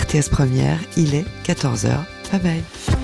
RTS Première, il est 14h. Bye bye.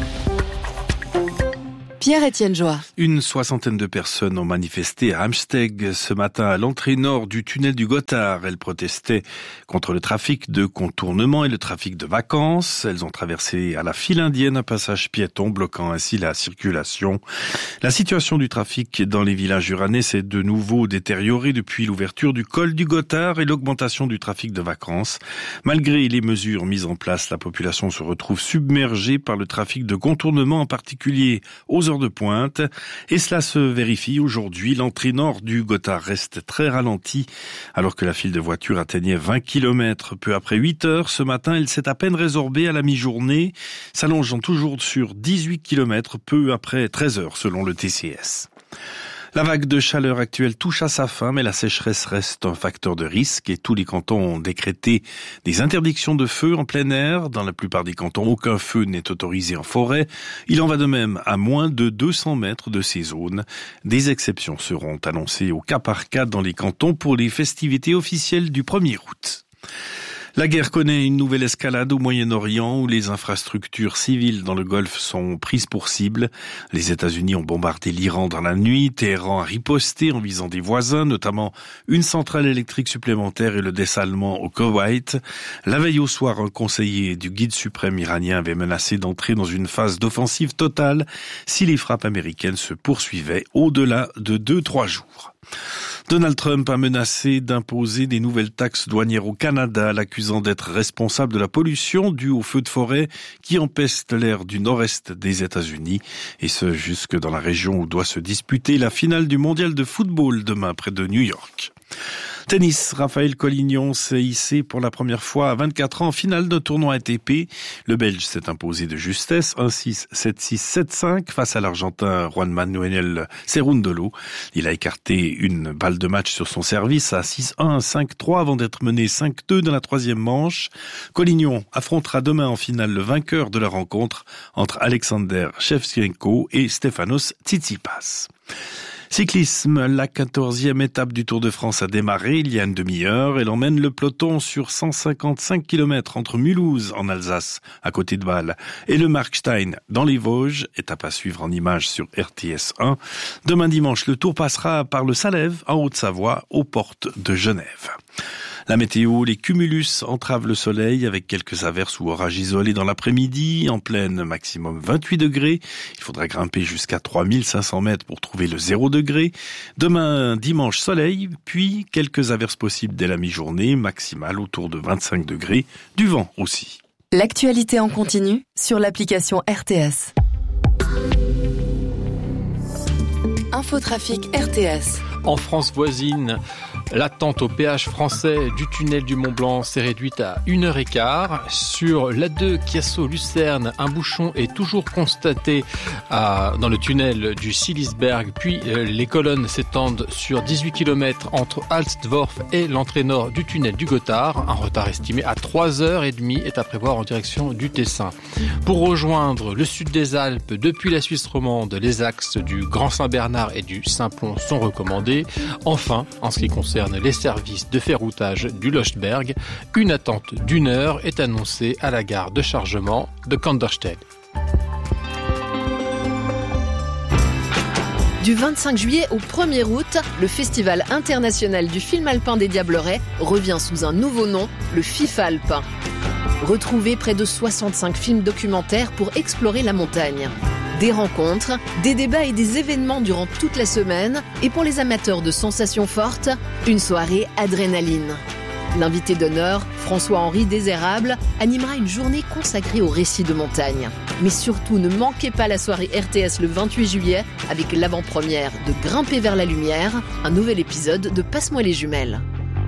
Pierre-Étienne Joie. Une soixantaine de personnes ont manifesté à Amsteg ce matin à l'entrée nord du tunnel du Gothard. Elles protestaient contre le trafic de contournement et le trafic de vacances. Elles ont traversé à la file indienne un passage piéton, bloquant ainsi la circulation. La situation du trafic dans les villages uranais s'est de nouveau détériorée depuis l'ouverture du col du Gothard et l'augmentation du trafic de vacances. Malgré les mesures mises en place, la population se retrouve submergée par le trafic de contournement, en particulier aux heures de pointe, et cela se vérifie aujourd'hui. L'entrée nord du Gothard reste très ralentie, alors que la file de voitures atteignait 20 km. Peu après 8 heures, ce matin, elle s'est à peine résorbée à la mi-journée, s'allongeant toujours sur 18 km peu après 13 heures, selon le TCS. La vague de chaleur actuelle touche à sa fin, mais la sécheresse reste un facteur de risque et tous les cantons ont décrété des interdictions de feu en plein air. Dans la plupart des cantons, aucun feu n'est autorisé en forêt. Il en va de même à moins de 200 mètres de ces zones. Des exceptions seront annoncées au cas par cas dans les cantons pour les festivités officielles du 1er août. La guerre connaît une nouvelle escalade au Moyen-Orient où les infrastructures civiles dans le Golfe sont prises pour cible. Les États-Unis ont bombardé l'Iran dans la nuit. Téhéran a riposté en visant des voisins, notamment une centrale électrique supplémentaire et le dessalement au Koweït. La veille au soir, un conseiller du guide suprême iranien avait menacé d'entrer dans une phase d'offensive totale si les frappes américaines se poursuivaient au-delà de 2-3 jours. Donald Trump a menacé d'imposer des nouvelles taxes douanières au Canada, l'accusant d'être responsable de la pollution due aux feux de forêt qui empestent l'air du nord-est des États-Unis, et ce jusque dans la région où doit se disputer la finale du mondial de football demain près de New York. Tennis, Raphaël Collignon s'est hissé pour la première fois à 24 ans en finale d'un tournoi ATP. Le Belge s'est imposé de justesse, 1-6, 7-6, 7-5 face à l'Argentin Juan Manuel Cerúndolo. Il a écarté une balle de match sur son service à 6-1, 5-3 avant d'être mené 5-2 dans la troisième manche. Collignon affrontera demain en finale le vainqueur de la rencontre entre Alexander Shevchenko et Stefanos Tsitsipas. Cyclisme, la 14e étape du Tour de France a démarré il y a une demi-heure. Elle emmène le peloton sur 155 km entre Mulhouse en Alsace, à côté de Bâle, et le Markstein dans les Vosges, étape à suivre en images sur RTS 1. Demain dimanche, le Tour passera par le Salève, en Haute-Savoie, aux portes de Genève. La météo, les cumulus entravent le soleil avec quelques averses ou orages isolés dans l'après-midi. En pleine, maximum 28 degrés. Il faudra grimper jusqu'à 3500 mètres pour trouver le 0 degré. Demain, dimanche, soleil, puis quelques averses possibles dès la mi-journée, maximale autour de 25 degrés. Du vent aussi. L'actualité en continu sur l'application RTS. Infotrafic RTS. En France voisine, l'attente au péage français du tunnel du Mont-Blanc s'est réduite à 1h15. Sur l'A2 Chiasso-Lucerne, un bouchon est toujours constaté dans le tunnel du Silisberg. Puis les colonnes s'étendent sur 18 km entre Alstdorf et l'entrée nord du tunnel du Gothard. Un retard estimé à 3h30 est à prévoir en direction du Tessin. Pour rejoindre le sud des Alpes depuis la Suisse romande, les axes du Grand Saint-Bernard et du Saint-Plon sont recommandés. Enfin, en ce qui concerne les services de ferroutage du Lochberg, une attente d'1 heure est annoncée à la gare de chargement de Kandersteg. Du 25 juillet au 1er août, le Festival international du film alpin des Diablerets revient sous un nouveau nom, le FIFALP. Retrouvez près de 65 films documentaires pour explorer la montagne. Des rencontres, des débats et des événements durant toute la semaine. Et pour les amateurs de sensations fortes, une soirée adrénaline. L'invité d'honneur, François-Henri Désérable, animera une journée consacrée aux récits de montagne. Mais surtout, ne manquez pas la soirée RTS le 28 juillet avec l'avant-première de Grimper vers la lumière, un nouvel épisode de Passe-moi les jumelles.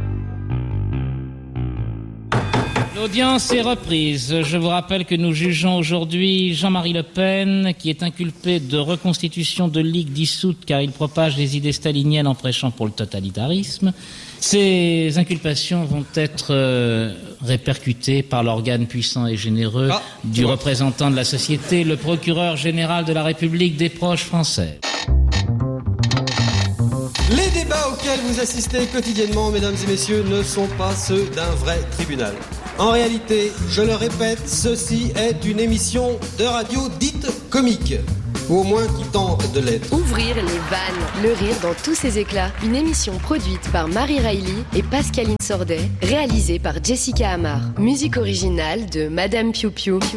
L'audience est reprise. Je vous rappelle que nous jugeons aujourd'hui Jean-Marie Le Pen, qui est inculpé de reconstitution de ligue dissoute car il propage les idées staliniennes en prêchant pour le totalitarisme. Ces inculpations vont être répercutées par l'organe puissant et généreux du représentant de la société, le procureur général de la République des proches français. Les débats auxquels auxquels vous assistez quotidiennement, mesdames et messieurs, ne sont pas ceux d'un vrai tribunal. En réalité, je le répète, ceci est une émission de radio dite comique. Ou au moins qui tente de l'être. Ouvrir les vannes, le rire dans tous ses éclats. Une émission produite par Marie Riley et Pascaline Sordet, réalisée par Jessica Amar. Musique originale de Madame Piu Piu.